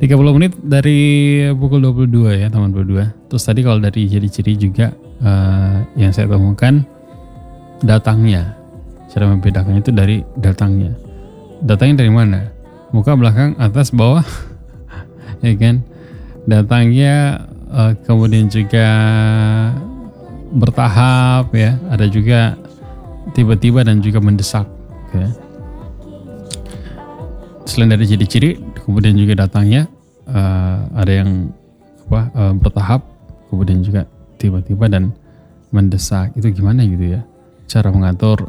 30 menit dari pukul 22 ya teman berdua. Terus tadi kalau dari ciri-ciri juga yang saya temukan datangnya. Cara membedakannya itu dari datangnya. Datangnya dari mana? Muka, belakang, atas, bawah. Ya kan? Datangnya kemudian juga bertahap ya. Ada juga tiba-tiba dan juga mendesak. Ya. Selain dari ciri-ciri, kemudian juga datangnya ada yang bertahap, kemudian juga tiba-tiba dan mendesak. Itu gimana gitu ya? Cara mengatur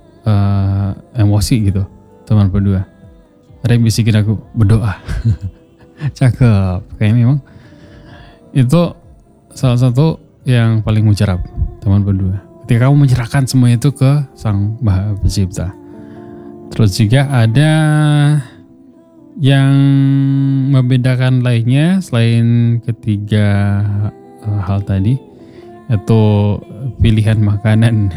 emosi gitu, teman berdua. Ada yang bisikin aku berdoa. Cakep. Kayaknya memang itu salah satu yang paling mujarab, teman berdua. Ketika kamu menyerahkan semua itu ke Sang Maha Pencipta. Terus juga ada yang membedakan lainnya selain ketiga hal tadi, yaitu pilihan makanan.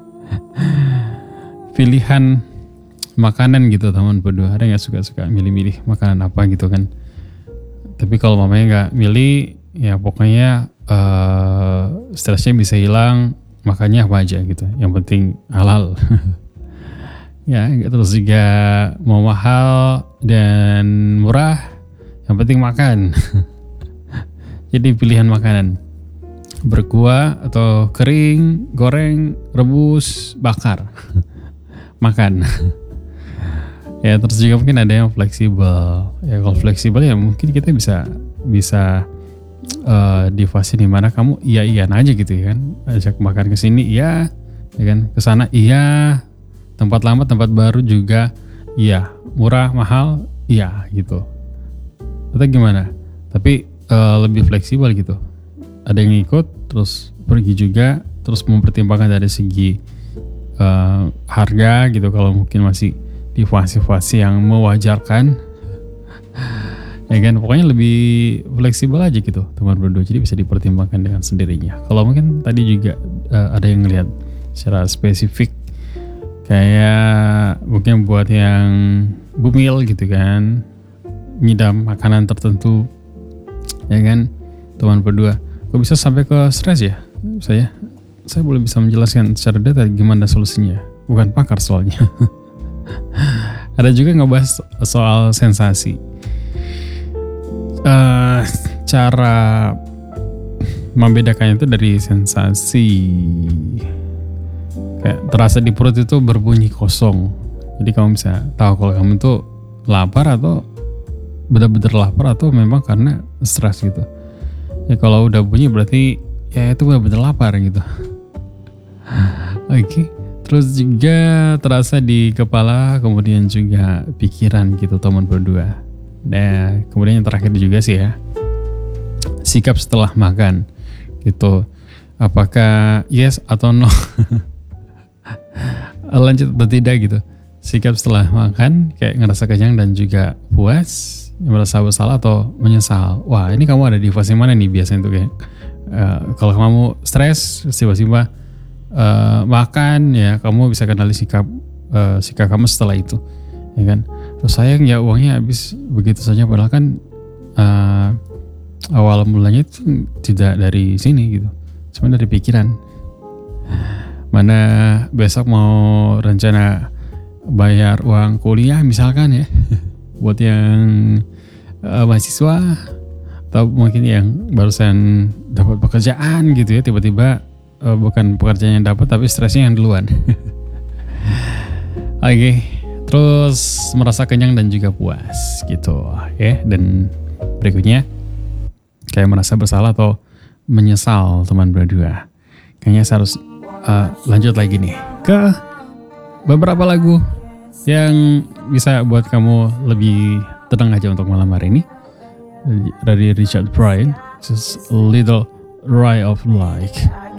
Pilihan makanan gitu teman berdua. Ada yang suka milih-milih makanan apa gitu kan. Tapi kalau mamanya gak milih, ya pokoknya stresnya bisa hilang, makannya apa aja gitu. Yang penting halal. Ya, terus juga mau mahal dan murah, yang penting makan. Jadi pilihan makanan berkuah atau kering, goreng, rebus, bakar. Makan. Ya, terus juga mungkin ada yang fleksibel. Ya kalau fleksibel ya mungkin kita bisa di fase dimana kamu iya-iyan aja gitu ya kan. Ajak makan ke sini iya, ya kan, ke sana iya. Tempat lama, tempat baru juga iya, murah, mahal, iya gitu. Atau gimana? Tapi lebih fleksibel gitu. Ada yang ikut, terus pergi juga, terus mempertimbangkan dari segi harga gitu. Kalau mungkin masih di fase-fase yang mewajarkan, ya kan, pokoknya lebih fleksibel aja gitu teman berdua. Jadi bisa dipertimbangkan dengan sendirinya. Kalau mungkin tadi juga ada yang ngelihat secara spesifik, kayak mungkin buat yang bumil gitu kan, ngidam makanan tertentu, ya kan, teman berdua. Kok bisa sampai ke stres ya? Saya belum bisa menjelaskan secara detail gimana solusinya. Bukan pakar soalnya. Ada juga ngebahas soal sensasi. Cara membedakannya itu dari sensasi. Kayak terasa di perut itu berbunyi kosong. Jadi kamu bisa tahu kalau kamu tuh lapar atau benar-benar lapar atau memang karena stres gitu. Ya kalau udah bunyi berarti ya itu benar-benar lapar gitu. Oke. Terus juga terasa di kepala, kemudian juga pikiran gitu teman berdua. Nah, kemudian yang terakhir juga sih ya, sikap setelah makan gitu. Apakah yes atau no? Lanjut atau tidak gitu. Sikap setelah makan kayak ngerasa kenyang dan juga puas, merasa bersalah atau menyesal. Wah, ini kamu ada di fase mana nih biasanya tuh kayak kalau kamu stres tiba-tiba makan ya, kamu bisa kenali sikap kamu setelah itu, ya kan. Terus sayang ya uangnya habis begitu saja, padahal kan awal mulanya itu tidak dari sini gitu, cuma dari pikiran. Mana besok mau rencana bayar uang kuliah misalkan ya, buat yang mahasiswa atau mungkin yang barusan dapat pekerjaan gitu ya, tiba-tiba bukan pekerjaan yang dapat tapi stresnya yang duluan. Oke, terus merasa kenyang dan juga puas gitu ya. Dan berikutnya kayak merasa bersalah atau menyesal teman berdua. Kayaknya saya harus lanjut lagi nih ke beberapa lagu yang bisa buat kamu lebih tenang aja untuk malam hari ini. Dari Richard Brian, just a little ray of light.